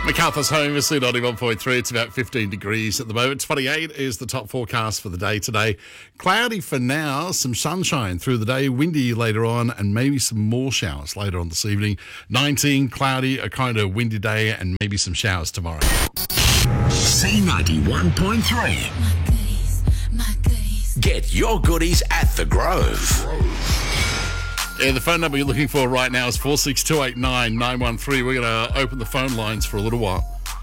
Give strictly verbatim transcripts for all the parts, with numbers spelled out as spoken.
MacArthur's home is ninety-one point three. It's about fifteen degrees at the moment. twenty-eight is the top forecast for the day today. Cloudy for now, some sunshine through the day, windy later on, and maybe some more showers later on this evening. nineteen, cloudy, a kind of windy day, and maybe some showers tomorrow. C ninety-one point three. My goodies, my goodies. Get your goodies at The Grove. Yeah, the phone number you're looking for right now is four six two eight nine nine one three. We're going to open the phone lines for a little while.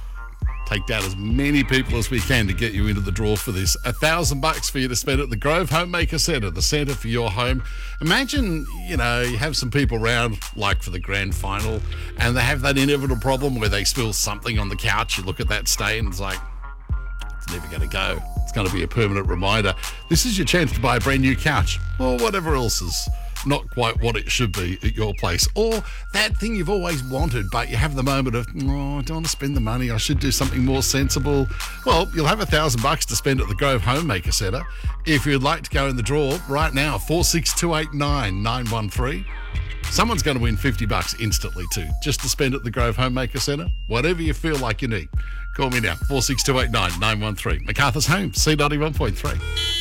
Take down as many people as we can to get you into the draw for this. A thousand bucks for you to spend at the Grove Homemaker Centre, the centre for your home. Imagine, you know, you have some people around, like for the grand final, and they have that inevitable problem where they spill something on the couch. You look at that stain and it's like, it's never going to go. It's going to be a permanent reminder. This is your chance to buy a brand new couch or whatever else is not quite what it should be at your place. Or that thing you've always wanted, but you have the moment of, oh, I don't want to spend the money. I should do something more sensible. Well, you'll have a thousand bucks to spend at the Grove Homemaker Centre. If you'd like to go in the draw right now, four six two eight nine nine one three. Someone's going to win fifty bucks instantly too, just to spend at the Grove Homemaker Centre. Whatever you feel like you need. Call me now, four six two eight nine nine one three. MacArthur's home, C ninety-one point three.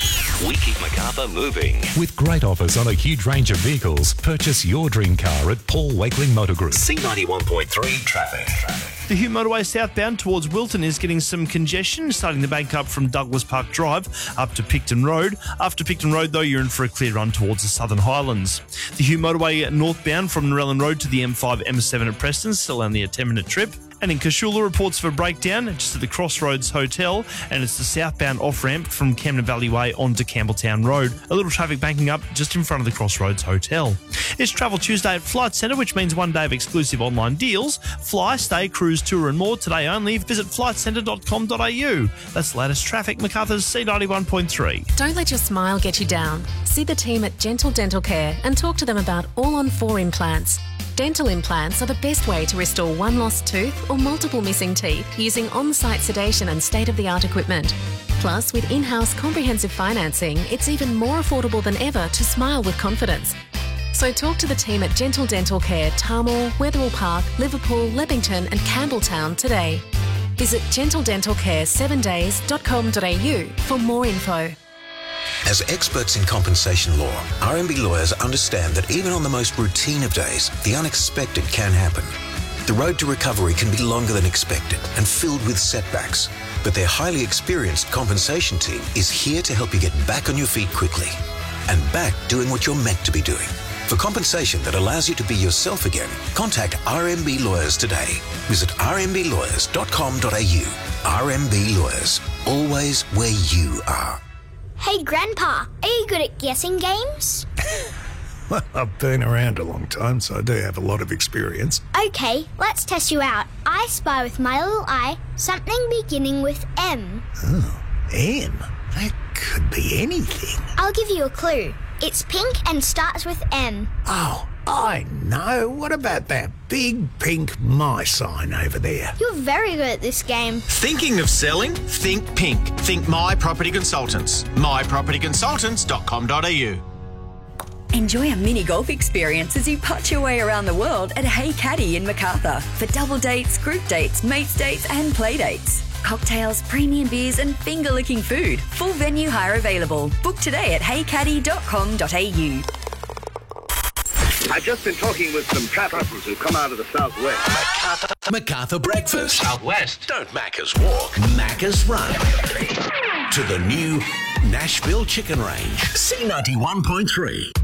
We keep MacArthur moving. With great offers on a huge range of vehicles, purchase your dream car at Paul Wakeling Motor Group. C ninety-one point three traffic. The Hume Motorway southbound towards Wilton is getting some congestion, starting to bank up from Douglas Park Drive up to Picton Road. After Picton Road, though, you're in for a clear run towards the Southern Highlands. The Hume Motorway northbound from Narellan Road to the M five M seven at Preston, still only a ten-minute trip. And in Cashula, reports of a breakdown just at the Crossroads Hotel, and it's the southbound off-ramp from Camden Valley Way onto Campbelltown Road. A little traffic banking up just in front of the Crossroads Hotel. It's Travel Tuesday at Flight Centre, which means one day of exclusive online deals. Fly, stay, cruise, tour and more today only. Visit flight centre dot com dot a u. That's the latest traffic. MacArthur's C ninety-one point three. Don't let your smile get you down. See the team at Gentle Dental Care and talk to them about all-on-four implants. Dental implants are the best way to restore one lost tooth or multiple missing teeth using on-site sedation and state-of-the-art equipment. Plus, with in-house comprehensive financing, it's even more affordable than ever to smile with confidence. So talk to the team at Gentle Dental Care, Tarmore, Wetherill Park, Liverpool, Leppington and Campbelltown today. Visit gentle dental care seven days dot com dot a u for more info. As experts in compensation law, R M B lawyers understand that even on the most routine of days, the unexpected can happen. The road to recovery can be longer than expected and filled with setbacks, but their highly experienced compensation team is here to help you get back on your feet quickly and back doing what you're meant to be doing. For compensation that allows you to be yourself again, contact R M B Lawyers today. Visit r m b lawyers dot com dot a u. R M B Lawyers, always where you are. Hey, Grandpa, are you good at guessing games? Well, I've been around a long time, so I do have a lot of experience. Okay, let's test you out. I spy with my little eye something beginning with M. Oh, M? That could be anything. I'll give you a clue. It's pink and starts with M. Oh, I know. What about that big pink my sign over there? You're very good at this game. Thinking of selling? Think pink. Think My Property Consultants. my property consultants dot com dot a u. Enjoy a mini golf experience as you putt your way around the world at Hey Caddy in MacArthur for double dates, group dates, mates dates and play dates. Cocktails, premium beers and finger-licking food. Full venue hire available. Book today at hey caddy dot com dot a u. I've just been talking with some trappers who've come out of the southwest. MacArthur, MacArthur Breakfast. Southwest. Don't Macca's walk, Macca's run. To the new Nashville Chicken Range. C ninety-one point three.